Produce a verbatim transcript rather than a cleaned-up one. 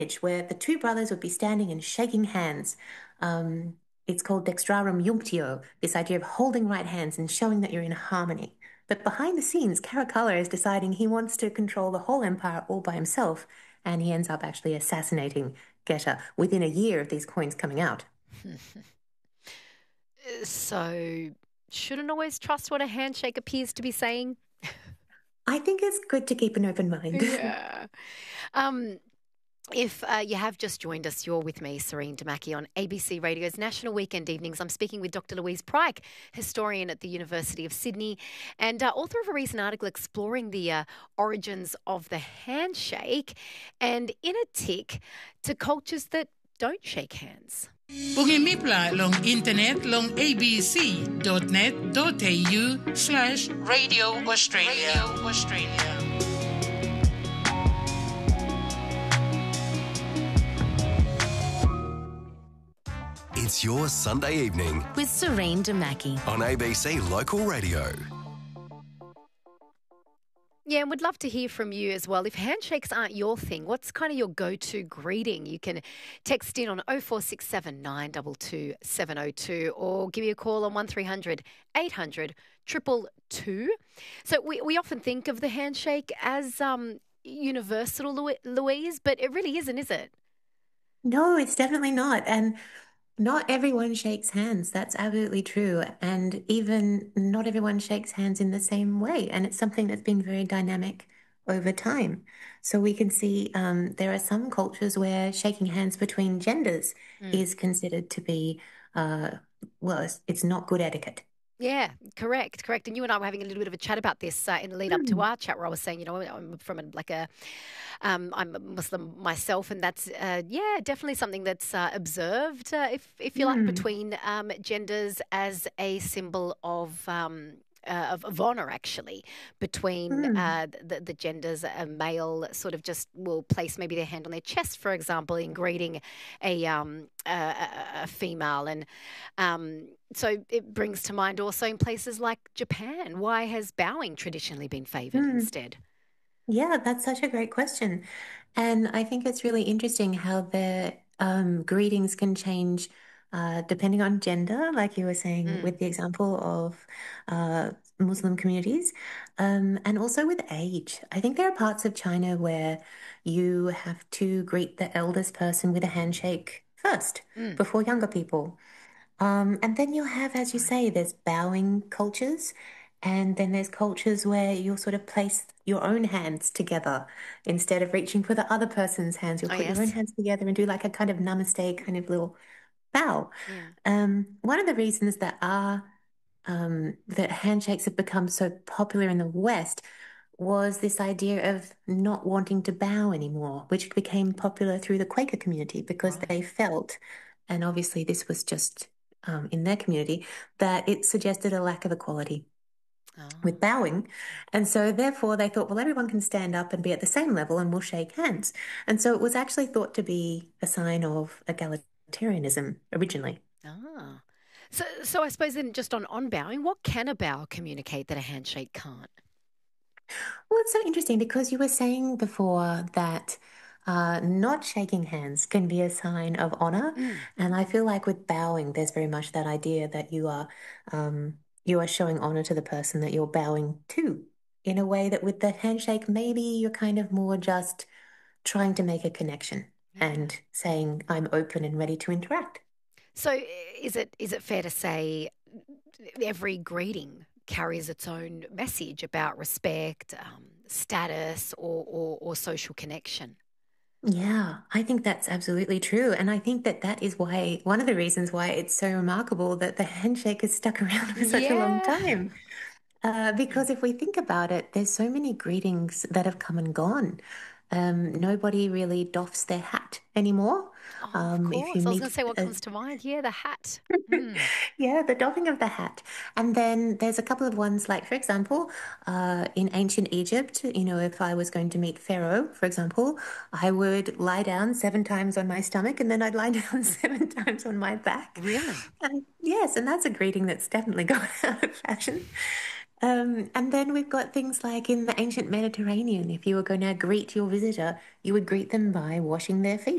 where the two brothers would be standing and shaking hands. Um, it's called Dextrarum Junctio, this idea of holding right hands and showing that you're in harmony. But behind the scenes, Caracalla is deciding he wants to control the whole empire all by himself, and he ends up actually assassinating Geta within a year of these coins coming out. So, shouldn't always trust what a handshake appears to be saying? I think it's good to keep an open mind. Yeah. Um, if uh, you have just joined us, you're with me, Serene Damaki, on A B C Radio's National Weekend Evenings. I'm speaking with Doctor Louise Pryke, historian at the University of Sydney and uh, author of a recent article exploring the uh, origins of the handshake and inner tick to cultures that don't shake hands. Pungimipla long internet long abc.net.au slash Radio Australia. Radio Australia. It's your Sunday evening with Serene Damaki on A B C Local Radio. Yeah, and we'd love to hear from you as well. If handshakes aren't your thing, what's kind of your go-to greeting? You can text in on oh four six seven, nine two two, seven oh two or give me a call on one three hundred, eight hundred, two two two. So we, we often think of the handshake as um, universal, Louise, but it really isn't, is it? No, it's definitely not. And not everyone shakes hands. That's absolutely true. And even not everyone shakes hands in the same way. And it's something that's been very dynamic over time. So we can see um, there are some cultures where shaking hands between genders mm. is considered to be, uh, well, it's, it's not good etiquette. Yeah, correct, correct. And you and I were having a little bit of a chat about this uh, in the lead up to our chat where I was saying, you know, I'm from a, like a, um, I'm a Muslim myself, and that's, uh, yeah, definitely something that's uh, observed, uh, if if you mm. like, between um, genders as a symbol of. Um, Uh, of, of honour, actually, between mm. uh, the, the genders. A male sort of just will place maybe their hand on their chest, for example, in greeting a um, a, a female, and um, so it brings to mind also in places like Japan. Why has bowing traditionally been favoured mm. instead? Yeah, that's such a great question, and I think it's really interesting how the um, greetings can change. Uh, depending on gender, like you were saying mm. with the example of uh, Muslim communities, um, and also with age. I think there are parts of China where you have to greet the eldest person with a handshake first mm. before younger people. Um, and then you'll have, as you say, there's bowing cultures. And then there's cultures where you'll sort of place your own hands together instead of reaching for the other person's hands. You'll oh, put yes. your own hands together and do like a kind of namaste kind of little bow. Yeah. Um, one of the reasons that are um, that handshakes have become so popular in the West was this idea of not wanting to bow anymore, which became popular through the Quaker community because right. they felt, and obviously this was just um, in their community, that it suggested a lack of equality. Oh. With bowing. And so therefore they thought, well, everyone can stand up and be at the same level and we'll shake hands. And so it was actually thought to be a sign of egalitarianism originally. Ah. So so I suppose then just on, on bowing, what can a bow communicate that a handshake can't? Well, it's so interesting because you were saying before that uh, not shaking hands can be a sign of honor. Mm. And I feel like with bowing, there's very much that idea that you are um, you are showing honor to the person that you're bowing to in a way that with the handshake, maybe you're kind of more just trying to make a connection yeah. and saying, I'm open and ready to interact. So is it is it fair to say every greeting carries its own message about respect, um, status or, or, or social connection? Yeah, I think that's absolutely true. And I think that that is why, one of the reasons why it's so remarkable that the handshake has stuck around for such yeah. a long time. Uh, because if we think about it, there's so many greetings that have come and gone. Um, nobody really doffs their hat anymore. Oh, um, of course. If you I was meet, going to say what uh, comes to mind. Yeah, the hat. Mm. yeah, the doffing of the hat. And then there's a couple of ones like, for example, uh, in ancient Egypt, you know, if I was going to meet Pharaoh, for example, I would lie down seven times on my stomach and then I'd lie down seven times on my back. Really? And yes, and that's a greeting that's definitely gone out of fashion. Um, and then we've got things like in the ancient Mediterranean, if you were going to greet your visitor, you would greet them by washing their feet.